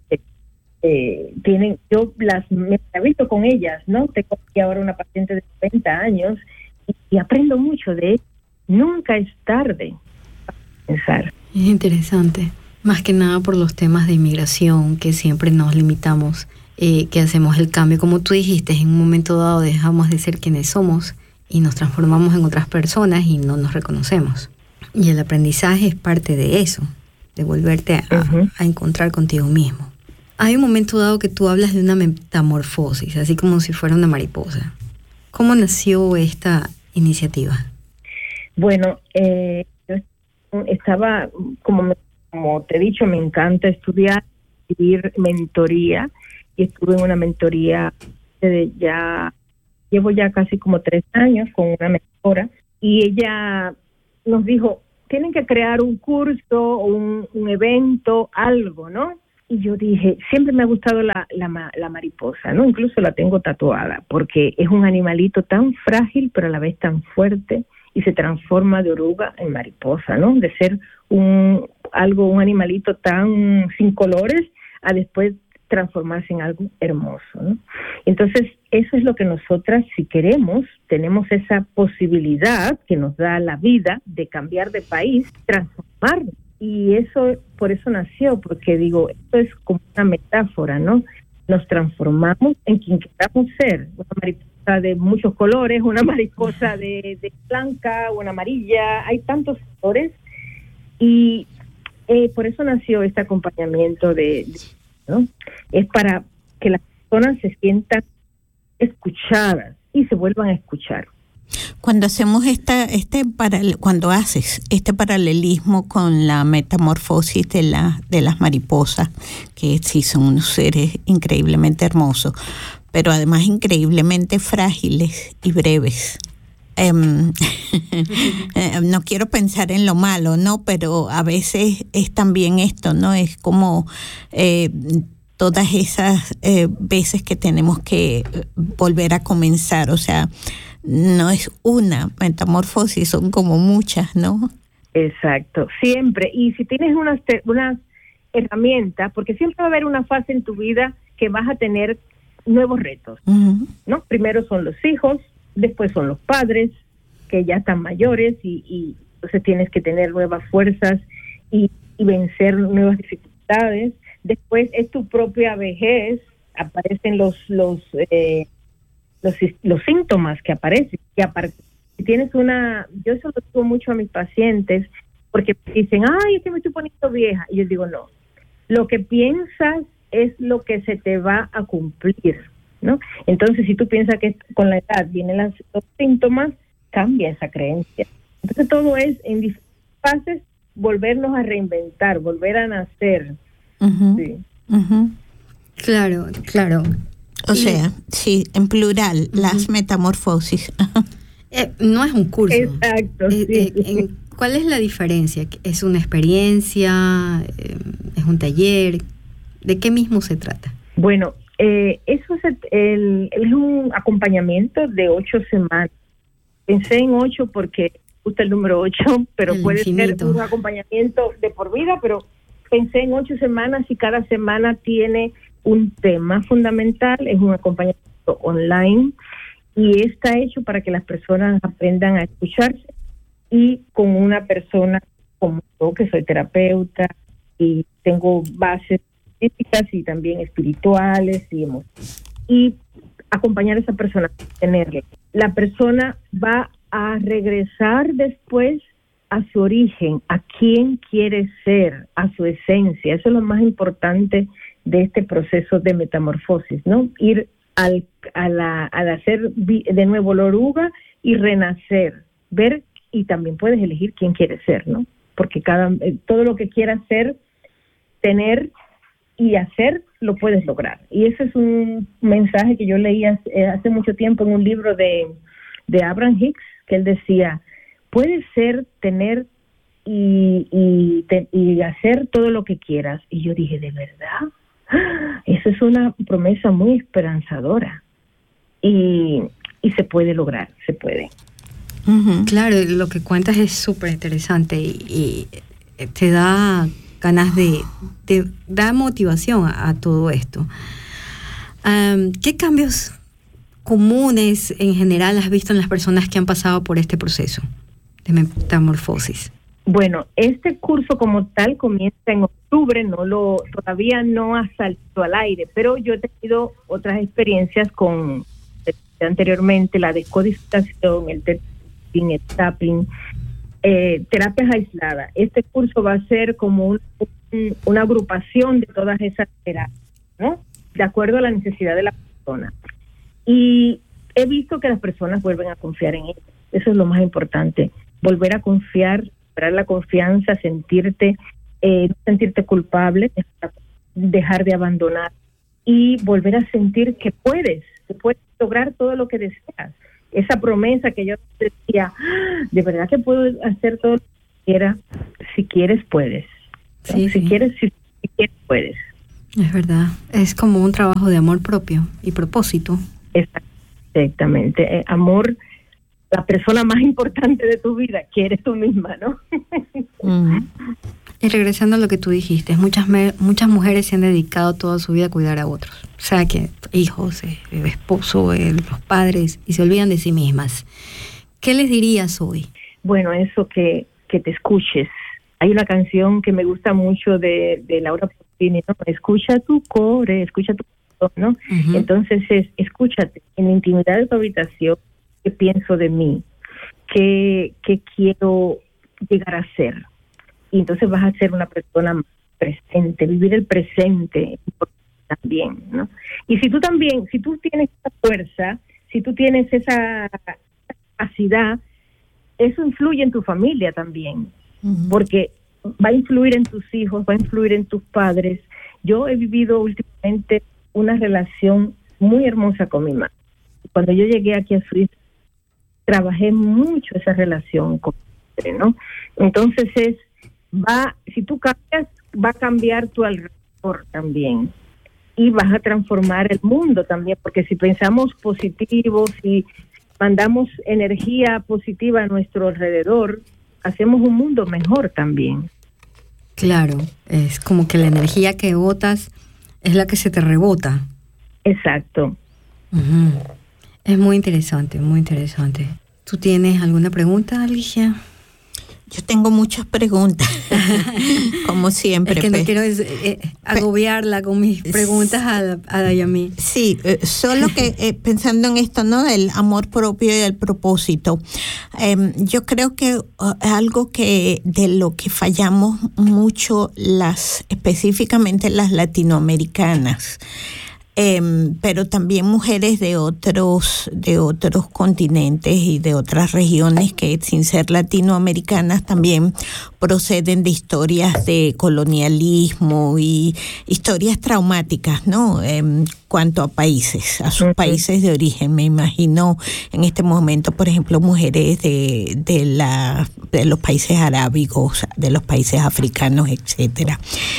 [SPEAKER 3] eh, tienen, yo las me he visto con ellas, ¿no? Tengo aquí ahora una paciente de noventa años y, y aprendo mucho de ella. Nunca es tarde para pensar.
[SPEAKER 2] Es interesante, más que nada por los temas de inmigración, que siempre nos limitamos, eh, que hacemos el cambio. Como tú dijiste, en un momento dado dejamos de ser quienes somos y nos transformamos en otras personas y no nos reconocemos. Y el aprendizaje es parte de eso, de volverte a, uh-huh. a encontrar contigo mismo. Hay un momento dado que tú hablas de una metamorfosis, así como si fuera una mariposa. ¿Cómo nació esta iniciativa?
[SPEAKER 3] Bueno, eh, yo estaba, como, como te he dicho, me encanta estudiar, recibir mentoría, y estuve en una mentoría de ya, llevo ya casi como tres años con una mentora, y ella nos dijo, tienen que crear un curso, un, un evento, algo, ¿no? Y yo dije, siempre me ha gustado la, la, la mariposa, ¿no? Incluso la tengo tatuada, porque es un animalito tan frágil, pero a la vez tan fuerte, y se transforma de oruga en mariposa, ¿no? De ser un algo, un animalito tan sin colores, a después transformarse en algo hermoso, ¿no? Entonces, eso es lo que nosotras, si queremos, tenemos esa posibilidad que nos da la vida de cambiar de país, transformarnos. Y eso, por eso nació, porque digo, esto es como una metáfora, ¿no? Nos transformamos en quien queramos ser, una mariposa de muchos colores, una mariposa de, de blanca, una amarilla, hay tantos colores, y eh, por eso nació este acompañamiento de, de ¿no? Es para que las personas se sientan escuchadas y se vuelvan a escuchar.
[SPEAKER 1] Cuando hacemos esta, este paral- cuando haces este paralelismo con la metamorfosis de la, de las mariposas, que sí son unos seres increíblemente hermosos, pero además increíblemente frágiles y breves. Um, no quiero pensar en lo malo, ¿no? Pero a veces es también esto, ¿no? Es como eh, todas esas eh, veces que tenemos que volver a comenzar, o sea, no es una metamorfosis, son como muchas, ¿no?
[SPEAKER 3] Exacto, siempre. Y si tienes unas, unas herramientas, porque siempre va a haber una fase en tu vida que vas a tener nuevos retos, uh-huh. ¿no? Primero son los hijos, después son los padres, que ya están mayores, y, y entonces tienes que tener nuevas fuerzas y, y vencer nuevas dificultades. Después es tu propia vejez, aparecen los los eh, los, los síntomas que aparecen. Que apare- si tienes una, yo eso lo digo mucho a mis pacientes, porque dicen, ay, es que me estoy poniendo vieja. Y yo digo, no, lo que piensas es lo que se te va a cumplir, ¿no? Entonces, si tú piensas que con la edad vienen las, los síntomas, cambia esa creencia. Entonces, todo es en diferentes fases volvernos a reinventar, volver a nacer.
[SPEAKER 1] Uh-huh.
[SPEAKER 3] Sí.
[SPEAKER 1] Uh-huh.
[SPEAKER 2] Claro, claro.
[SPEAKER 1] O
[SPEAKER 2] Y,
[SPEAKER 1] sea, sí, en plural,
[SPEAKER 2] uh-huh.
[SPEAKER 1] las metamorfosis.
[SPEAKER 2] eh, no es un curso.
[SPEAKER 3] Exacto.
[SPEAKER 2] Eh,
[SPEAKER 3] Sí.
[SPEAKER 2] eh, en, ¿Cuál es la diferencia? ¿Es una experiencia? Eh, ¿Es un taller? ¿De qué mismo se trata?
[SPEAKER 3] Bueno, eh, eso es, el, es un acompañamiento de ocho semanas. Pensé en ocho porque me gusta el número ocho, pero
[SPEAKER 2] El
[SPEAKER 3] puede
[SPEAKER 2] infinito.
[SPEAKER 3] ser un acompañamiento de por vida, pero pensé en ocho semanas y cada semana tiene un tema fundamental, es un acompañamiento online y está hecho para que las personas aprendan a escucharse y con una persona como yo, que soy terapeuta y tengo bases físicas y también espirituales y emocionales, y acompañar a esa persona, tenerla. La persona va a regresar después a su origen, a quién quiere ser, a su esencia. Eso es lo más importante de este proceso de metamorfosis, ¿no? Ir al, a la, al hacer de nuevo la oruga y renacer, ver, y también puedes elegir quién quieres ser, ¿no? Porque cada todo lo que quieras ser, tener y hacer, lo puedes lograr. Y ese es un mensaje que yo leí hace, hace mucho tiempo en un libro de, de Abraham Hicks, que él decía, puedes ser, tener y, y, te, y hacer todo lo que quieras. Y yo dije, ¿de verdad? Eso es una promesa muy esperanzadora. Y, y se puede lograr, se puede.
[SPEAKER 1] Uh-huh.
[SPEAKER 2] Claro, lo que cuentas es súper interesante y, y te da ganas de, te da motivación a, a todo esto. Um, ¿Qué cambios comunes en general has visto en las personas que han pasado por este proceso de metamorfosis?
[SPEAKER 3] Bueno, este curso como tal comienza en octubre, no lo todavía no ha salido al aire, pero yo he tenido otras experiencias con anteriormente la descodificación, el tapping, el tapping, eh, terapias aisladas. Este curso va a ser como un, un, una agrupación de todas esas terapias, ¿no? De acuerdo a la necesidad de la persona. Y he visto que las personas vuelven a confiar en ellos. Eso es lo más importante. Volver a confiar, recuperar la confianza, sentirte, eh, no sentirte culpable, dejar de abandonar y volver a sentir que puedes, que puedes lograr todo lo que deseas. Esa promesa que yo decía, de verdad que puedo hacer todo lo que quiera. Si quieres, puedes. ¿No?
[SPEAKER 2] Sí,
[SPEAKER 3] si
[SPEAKER 2] sí.
[SPEAKER 3] quieres, si, si quieres, puedes.
[SPEAKER 2] Es verdad, es como un trabajo de amor propio y propósito.
[SPEAKER 3] Exactamente, eh, amor, la persona más importante de tu vida, que eres tú misma, ¿no?
[SPEAKER 1] Uh-huh.
[SPEAKER 2] Y regresando a lo que tú dijiste, muchas me- muchas mujeres se han dedicado toda su vida a cuidar a otros, o sea, que hijos, eh, el esposo, eh, los padres, y se olvidan de sí mismas. ¿Qué les dirías hoy?
[SPEAKER 3] Bueno, eso que, que te escuches. Hay una canción que me gusta mucho de, de Laura Pausini, ¿no? Escucha tu core, escucha tu corazón, ¿no?
[SPEAKER 2] Uh-huh.
[SPEAKER 3] Entonces es, escúchate en la intimidad de tu habitación, qué pienso de mí, qué, qué quiero llegar a ser. Y entonces vas a ser una persona más presente, vivir el presente también, ¿no? Y si tú también, si tú tienes esa fuerza, si tú tienes esa capacidad, eso influye en tu familia también, uh-huh. porque va a influir en tus hijos, va a influir en tus padres. Yo he vivido últimamente una relación muy hermosa con mi madre. Cuando yo llegué aquí a Suiza, trabajé mucho esa relación con mi madre, ¿no? Entonces es, va, si tú cambias, va a cambiar tu alrededor también. Y vas a transformar el mundo también, porque si pensamos positivo, si mandamos energía positiva a nuestro alrededor, hacemos un mundo mejor también.
[SPEAKER 2] Claro, es como que la energía que botas es la que se te rebota.
[SPEAKER 3] Exacto.
[SPEAKER 2] Uh-huh. Es muy interesante, muy interesante. ¿Tú tienes alguna pregunta, Alicia?
[SPEAKER 1] Yo tengo muchas preguntas, como siempre.
[SPEAKER 2] Es que no
[SPEAKER 1] pe.
[SPEAKER 2] quiero eh, agobiarla con mis preguntas a, a Dayami.
[SPEAKER 1] Sí, eh, solo que eh, pensando en esto, ¿no? Del amor propio y el propósito. Eh, yo creo que uh, algo que de lo que fallamos mucho las, específicamente las latinoamericanas, Eh, pero también mujeres de otros de otros continentes y de otras regiones que sin ser latinoamericanas también proceden de historias de colonialismo y historias traumáticas, ¿no? En cuanto a países, a sus países de origen. Me imagino en este momento, por ejemplo, mujeres de de la de los países arábigos, de los países africanos, etcétera.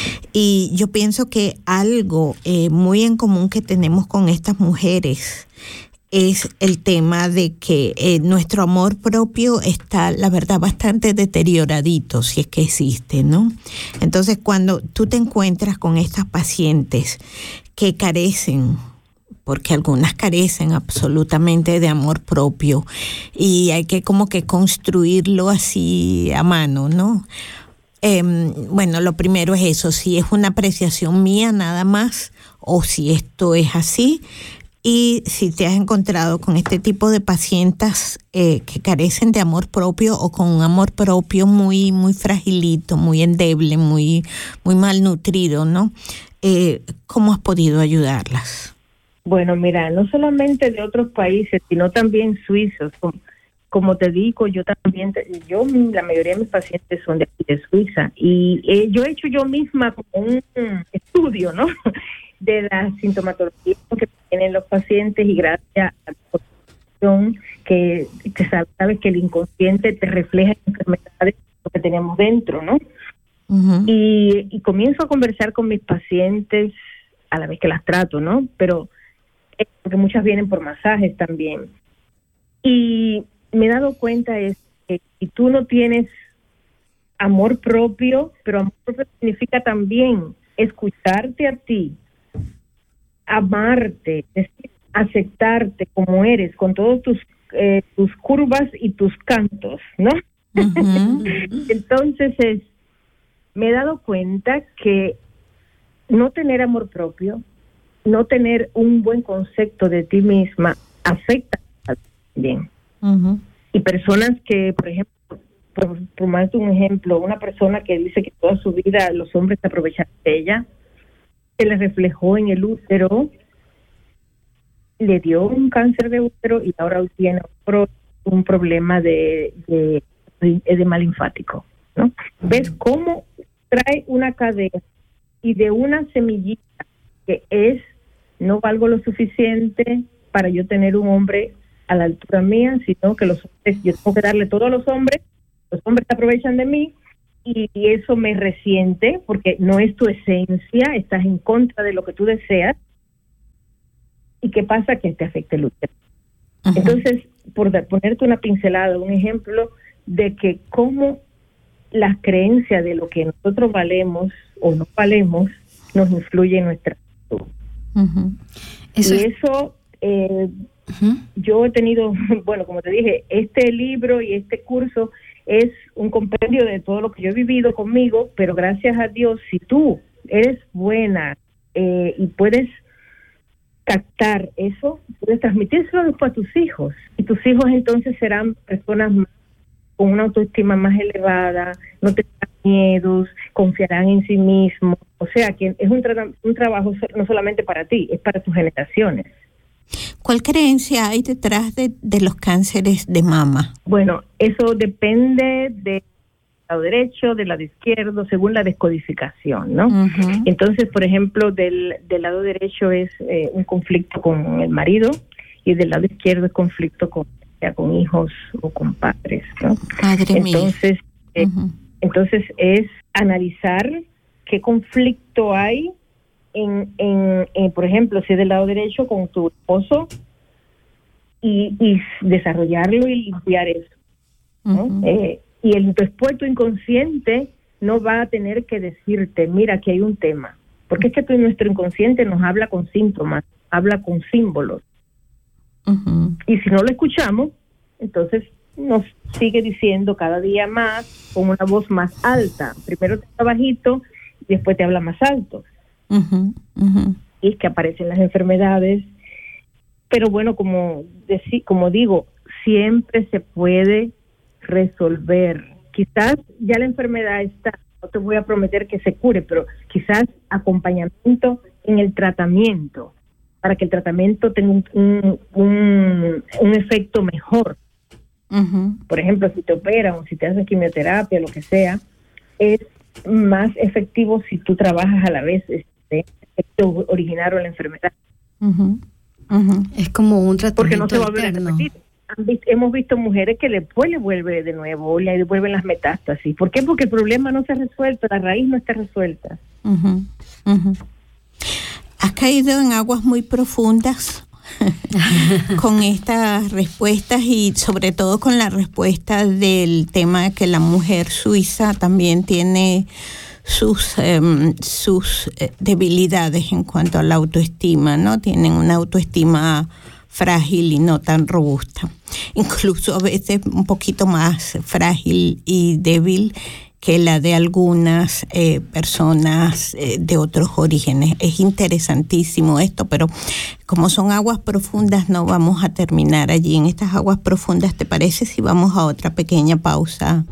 [SPEAKER 1] Y yo pienso que algo eh, muy en común que tenemos con estas mujeres es el tema de que eh, nuestro amor propio está, la verdad, bastante deterioradito, si es que existe, ¿no? Entonces, cuando tú te encuentras con estas pacientes que carecen, porque algunas carecen absolutamente de amor propio, y hay que como que construirlo así a mano, ¿no? Eh, bueno, lo primero es eso, si es una apreciación mía nada más, o si esto es así, y si te has encontrado con este tipo de pacientes eh, que carecen de amor propio o con un amor propio muy muy fragilito, muy endeble, muy muy malnutrido, ¿no? Eh, ¿Cómo has podido ayudarlas?
[SPEAKER 3] Bueno, mira, no solamente de otros países, sino también suizos. Como, como te digo, yo también, yo la mayoría de mis pacientes son de, de Suiza, y eh, yo he hecho yo misma como un estudio, ¿no? De la sintomatología que tienen los pacientes, y gracias a la información que, que sabes que el inconsciente te refleja enfermedades que tenemos dentro, ¿no? Uh-huh. Y, y comienzo a conversar con mis pacientes a la vez que las trato, ¿no? Pero porque muchas vienen por masajes también. Y me he dado cuenta es que si tú no tienes amor propio, pero amor propio significa también escucharte a ti, amarte, aceptarte como eres, con todos tus eh, tus curvas y tus cantos, ¿no? Uh-huh. Entonces es, me he dado cuenta que no tener amor propio, no tener un buen concepto de ti misma afecta también. Uh-huh. Y personas que, por ejemplo, por, por más de un ejemplo, una persona que dice que toda su vida los hombres se aprovechan de ella, se le reflejó en el útero, le dio un cáncer de útero y ahora tiene un problema de, de, de mal linfático, ¿no? Uh-huh. ¿Ves cómo trae una cadena y de una semillita que es no valgo lo suficiente para yo tener un hombre a la altura mía, sino que los hombres, yo tengo que darle todo a los hombres, los hombres se aprovechan de mí, y, y eso me resiente porque no es tu esencia, estás en contra de lo que tú deseas. ¿Y qué pasa? Que te afecta el útero. Uh-huh. Entonces, por da, ponerte una pincelada, un ejemplo de que cómo las creencias de lo que nosotros valemos o no valemos nos influye en nuestra salud. Uh-huh. Eso y es... eso eh, uh-huh. Yo he tenido, bueno, como te dije, este libro y este curso es un compendio de todo lo que yo he vivido conmigo, pero gracias a Dios, si tú eres buena eh, y puedes captar eso, puedes transmitírselo después a tus hijos, y tus hijos entonces serán personas más, con una autoestima más elevada, no tendrán miedos, confiarán en sí mismos. O sea que es un, tra- un trabajo no solamente para ti, es para tus generaciones.
[SPEAKER 1] ¿Cuál creencia hay detrás de, de los cánceres de mama?
[SPEAKER 3] Bueno, eso depende del lado derecho, del lado izquierdo, según la descodificación, ¿no? Uh-huh. Entonces, por ejemplo, del, del lado derecho es eh, un conflicto con el marido, y del lado izquierdo es conflicto con, ya, con hijos o con padres, ¿no?
[SPEAKER 1] Madre
[SPEAKER 3] entonces,
[SPEAKER 1] mía.
[SPEAKER 3] Eh,
[SPEAKER 1] uh-huh.
[SPEAKER 3] entonces es analizar qué conflicto hay En, en, en, por ejemplo, si es del lado derecho con tu esposo, y, y desarrollarlo y limpiar eso, ¿no? Uh-huh. Eh, y el después tu inconsciente no va a tener que decirte, mira, aquí hay un tema, porque es que tu, nuestro inconsciente nos habla con síntomas, habla con símbolos, uh-huh. y si no lo escuchamos, entonces nos sigue diciendo cada día más con una voz más alta. Primero te habla bajito y después te habla más alto.
[SPEAKER 1] Uh-huh, uh-huh.
[SPEAKER 3] Y es que aparecen las enfermedades. Pero bueno, como, deci- como digo, siempre se puede resolver. Quizás ya la enfermedad está, no te voy a prometer que se cure, pero quizás acompañamiento en el tratamiento, para que el tratamiento tenga un, un, un, un efecto mejor.
[SPEAKER 1] Uh-huh.
[SPEAKER 3] Por ejemplo, si te operan o si te hacen quimioterapia, lo que sea, es más efectivo si tú trabajas a la vez este efecto originario de la enfermedad.
[SPEAKER 1] Uh-huh. Uh-huh.
[SPEAKER 2] Es como un tratamiento
[SPEAKER 3] Porque no se va a volver a
[SPEAKER 2] alterno.
[SPEAKER 3] repetir. Han visto, hemos visto mujeres que después le vuelve de nuevo, le devuelven las metástasis. ¿Por qué? Porque el problema no se ha resuelto, la raíz no está resuelta.
[SPEAKER 1] Uh-huh. Uh-huh. Has caído en aguas muy profundas con estas respuestas y sobre todo con la respuesta del tema de que la mujer suiza también tiene sus eh, sus eh, debilidades en cuanto a la autoestima, ¿no? Tienen una autoestima frágil y no tan robusta. Incluso a veces un poquito más frágil y débil que la de algunas eh, personas eh, de otros orígenes. Es interesantísimo esto, pero como son aguas profundas, no vamos a terminar allí. En estas aguas profundas, ¿te parece si vamos a otra pequeña pausa?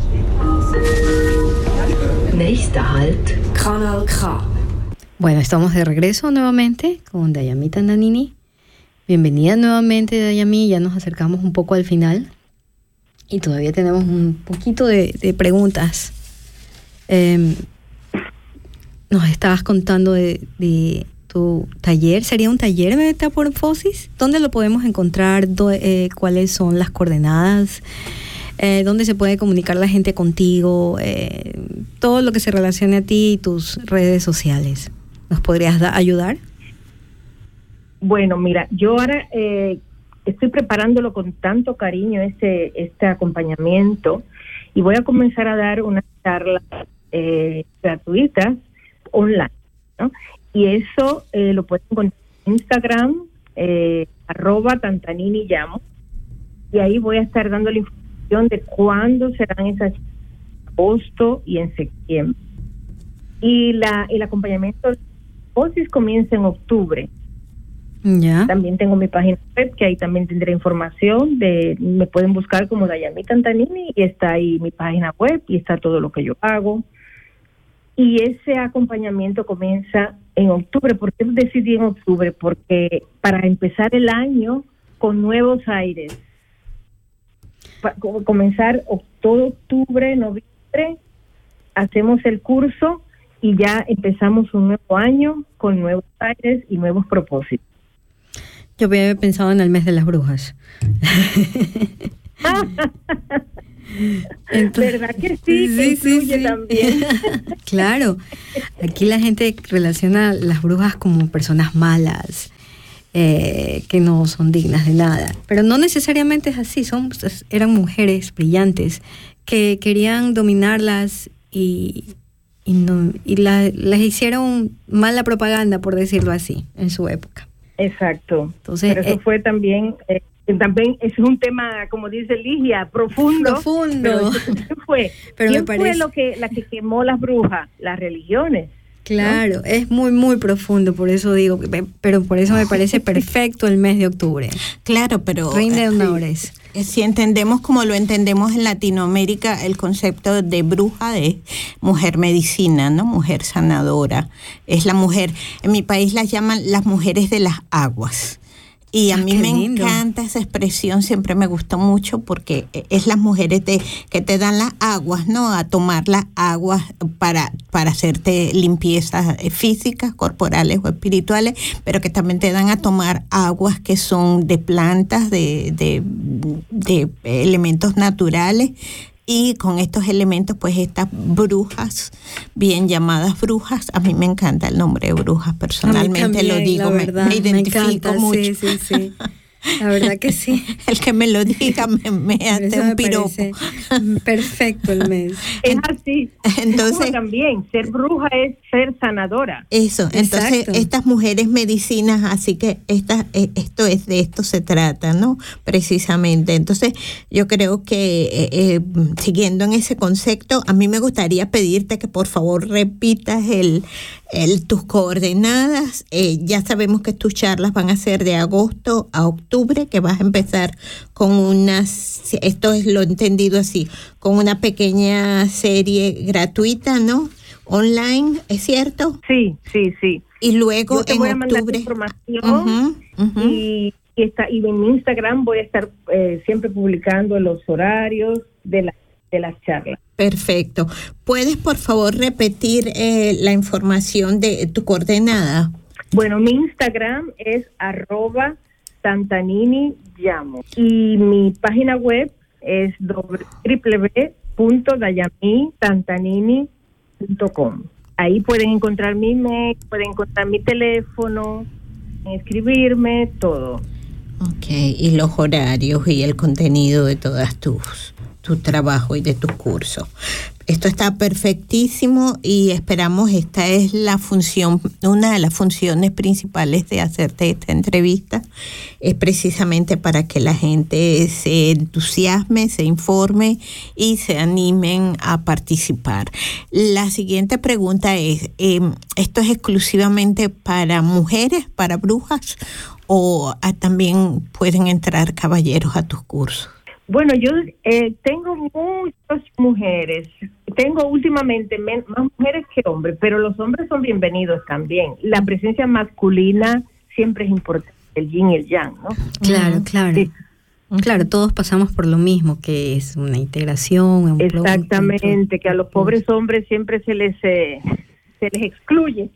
[SPEAKER 4] Nächster Halt, Kanal K.
[SPEAKER 2] Bueno, estamos de regreso nuevamente con Dayami Tandanini. Bienvenida nuevamente, Dayami. Ya nos acercamos un poco al final y todavía tenemos un poquito de, de preguntas. Eh, nos estabas contando de, de tu taller. ¿Sería un taller de metamorfosis? ¿Dónde lo podemos encontrar? Do, eh, ¿Cuáles son las coordenadas? Eh, ¿Dónde se puede comunicar la gente contigo? Eh, todo lo que se relacione a ti y tus redes sociales. ¿Nos podrías da- ayudar?
[SPEAKER 3] Bueno, mira, yo ahora eh, estoy preparándolo con tanto cariño, este, este acompañamiento, y voy a comenzar a dar unas charlas eh, gratuitas online, ¿no? Y eso eh, lo pueden encontrar en Instagram, eh, arroba Tantanini llamo, y ahí voy a estar dando la información de cuándo serán esas en agosto y en septiembre. Y la el acompañamiento de metamorfosis comienza en octubre.
[SPEAKER 2] Ya.
[SPEAKER 3] También tengo mi página web, que ahí también tendré información de, me pueden buscar como Dayami Tandanini, y está ahí mi página web y está todo lo que yo hago. Y ese acompañamiento comienza en octubre. ¿Por qué decidí en octubre? Porque para empezar el año con nuevos aires, para comenzar todo octubre, noviembre, hacemos el curso y ya empezamos un nuevo año con nuevos aires y nuevos propósitos.
[SPEAKER 2] Yo había pensado en el mes de las brujas.
[SPEAKER 3] Entonces, ¿verdad que sí? Que
[SPEAKER 2] sí,
[SPEAKER 3] influye
[SPEAKER 2] sí.
[SPEAKER 3] también.
[SPEAKER 2] Claro, aquí la gente relaciona a las brujas como personas malas, eh, que no son dignas de nada. Pero no necesariamente es así, son, eran mujeres brillantes que querían dominarlas y, y, no, y la, les hicieron mala propaganda, por decirlo así, en su época.
[SPEAKER 3] Exacto.
[SPEAKER 2] Entonces,
[SPEAKER 3] pero eso
[SPEAKER 2] eh,
[SPEAKER 3] fue también, eh, también es un tema, como dice Ligia, profundo.
[SPEAKER 2] Profundo.
[SPEAKER 3] Pero eso, ¿qué fue?
[SPEAKER 2] Pero
[SPEAKER 3] ¿Quién
[SPEAKER 2] me parece...
[SPEAKER 3] fue lo que, la que quemó las brujas? Las religiones.
[SPEAKER 2] Claro, ¿no? Es muy, muy profundo, por eso digo, pero por eso me parece perfecto el mes de octubre.
[SPEAKER 1] Claro, pero...
[SPEAKER 2] Rinde honores.
[SPEAKER 1] Sí, si entendemos como lo entendemos en Latinoamérica, el concepto de bruja de mujer medicina, ¿no? Mujer sanadora. Es la mujer, en mi país las llaman las mujeres de las aguas. Y a
[SPEAKER 2] ah,
[SPEAKER 1] mí me
[SPEAKER 2] lindo.
[SPEAKER 1] encanta esa expresión, siempre me gustó mucho porque es las mujeres de, que te dan las aguas, ¿no? A tomar las aguas para, para hacerte limpiezas físicas, corporales o espirituales, pero que también te dan a tomar aguas que son de plantas, de, de, de elementos naturales. Y con estos elementos, pues estas brujas, bien llamadas brujas, a mí me encanta el nombre de brujas, personalmente
[SPEAKER 2] también,
[SPEAKER 1] lo digo,
[SPEAKER 2] verdad,
[SPEAKER 1] me, me identifico
[SPEAKER 2] me encanta,
[SPEAKER 1] mucho.
[SPEAKER 2] Sí, sí, sí. La verdad que sí.
[SPEAKER 1] El que me lo diga me, me hace un piropo.
[SPEAKER 2] Perfecto el mes.
[SPEAKER 3] Es así.
[SPEAKER 1] Entonces,
[SPEAKER 3] también, ser bruja es ser sanadora.
[SPEAKER 1] Eso, entonces
[SPEAKER 2] Exacto.
[SPEAKER 1] estas mujeres medicinas, así que esta, esto es de esto se trata, ¿no? Precisamente. Entonces, yo creo que eh, eh, siguiendo en ese concepto, a mí me gustaría pedirte que por favor repitas el, el tus coordenadas. Eh, ya sabemos que tus charlas van a ser de agosto a octubre, que vas a empezar con unas, esto es lo entendido así, con una pequeña serie gratuita, ¿no? Online, ¿es cierto?
[SPEAKER 3] Sí, sí, sí.
[SPEAKER 1] Y luego
[SPEAKER 3] Yo te
[SPEAKER 1] en
[SPEAKER 3] voy a mandar
[SPEAKER 1] octubre.
[SPEAKER 3] información
[SPEAKER 1] Uh-huh, uh-huh.
[SPEAKER 3] y, y, está, y en Instagram voy a estar eh, siempre publicando los horarios de, la, de las charlas.
[SPEAKER 1] Perfecto. ¿Puedes, por favor, repetir eh, la información de tu coordenada?
[SPEAKER 3] Bueno, mi Instagram es arroba Tantanini Llamo y mi página web es doble u doble u doble u punto dayami tantanini punto com. Ahí pueden encontrar mi email, pueden encontrar mi teléfono, escribirme, todo.
[SPEAKER 1] Ok, y los horarios y el contenido de todas tus tu trabajo y de tus cursos. Esto está perfectísimo y esperamos, esta es la función, una de las funciones principales de hacerte esta entrevista, es precisamente para que la gente se entusiasme, se informe y se animen a participar. La siguiente pregunta es, eh, ¿esto es exclusivamente para mujeres, para brujas, o ah, también pueden entrar caballeros a tus cursos?
[SPEAKER 3] Bueno, yo eh, tengo muchas mujeres, tengo últimamente men- más mujeres que hombres, pero los hombres son bienvenidos también. La presencia masculina siempre es importante, el yin y el yang, ¿no?
[SPEAKER 2] Claro,
[SPEAKER 1] Uh-huh.
[SPEAKER 2] claro.
[SPEAKER 3] Sí.
[SPEAKER 2] Claro, todos pasamos por lo mismo, que es una integración. Un
[SPEAKER 3] Exactamente, que a los pobres hombres siempre se les eh, se les excluye.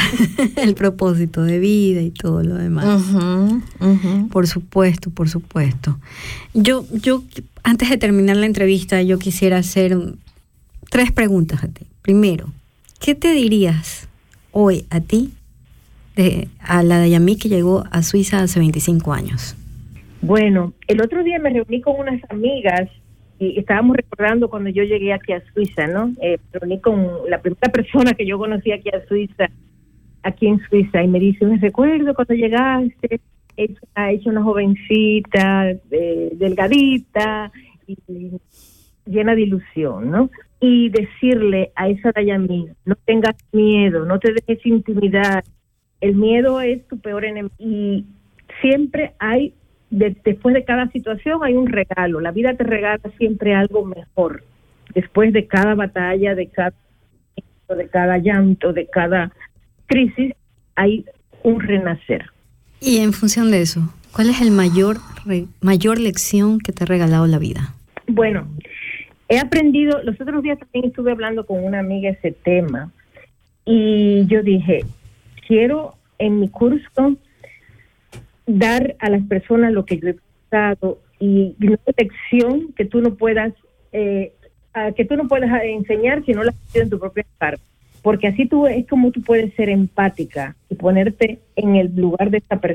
[SPEAKER 2] el propósito de vida y todo lo demás.
[SPEAKER 1] Uh-huh, uh-huh.
[SPEAKER 2] Por supuesto, por supuesto. Yo, yo, antes de terminar la entrevista, yo quisiera hacer tres preguntas a ti. Primero, ¿qué te dirías hoy a ti, de, a la Dayami que llegó a Suiza hace veinticinco años?
[SPEAKER 3] Bueno, el otro día me reuní con unas amigas y estábamos recordando cuando yo llegué aquí a Suiza, ¿no? Eh, me reuní con la primera persona que yo conocí aquí a Suiza, aquí en Suiza, y me dice, me recuerdo cuando llegaste, hecha, hecha una jovencita, eh, delgadita, y, y llena de ilusión, ¿no? Y decirle a esa Dayami, no tengas miedo, no te dejes intimidar, el miedo es tu peor enemigo, y siempre hay De, después de cada situación hay un regalo. La vida te regala siempre algo mejor. Después de cada batalla, de cada de cada llanto, de cada crisis, hay un renacer.
[SPEAKER 2] Y en función de eso, ¿cuál es el mayor re, mayor lección que te ha regalado la vida?
[SPEAKER 3] Bueno, he aprendido, los otros días también estuve hablando con una amiga ese tema y yo dije, quiero en mi curso dar a las personas lo que yo he pasado y una lección que tú no puedas eh, a, que tú no puedas enseñar si no la has vivido en tu propia carne, porque así tú es como tú puedes ser empática y ponerte en el lugar de esta persona